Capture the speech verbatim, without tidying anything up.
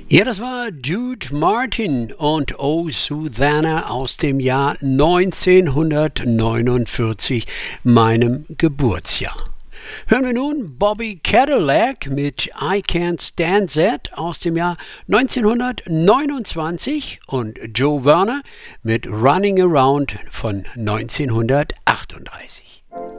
Ja, das war Jude Martin und Oh Susanna aus dem Jahr neunzehnhundertneunundvierzig, meinem Geburtsjahr. Hören wir nun Bobby Cadillac mit I Can't Stand That aus dem Jahr neunzehnhundertneunundzwanzig und Joe Werner mit Running Around von neunzehnhundertachtunddreißig.